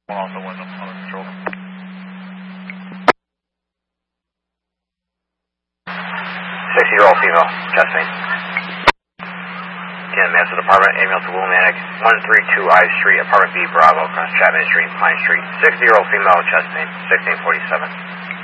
Off the window, control. 60-year-old female, chest pain. Again, Master Department, ambulance to Willimantic, 132 I Street, apartment B, Bravo, across Chapman Street, Pine Street. 60-year-old female, chest pain, 1647.